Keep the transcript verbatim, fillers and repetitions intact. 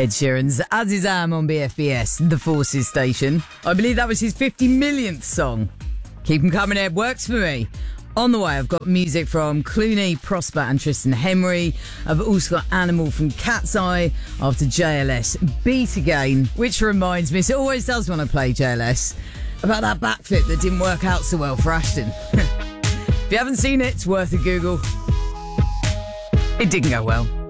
Ed Sheeran's As Is Am on B F B S, the Forces station. I believe that was his fifty millionth song. Keep 'em coming, Ed, works for me. On the way, I've got music from Clooney, Prosper and Tristan Henry. I've also got Animal from Cat's Eye after J L S Beat Again, which reminds me, it always does when I play J L S, about that backflip that didn't work out so well for Ashton. If you haven't seen it, it's worth a Google. It didn't go well.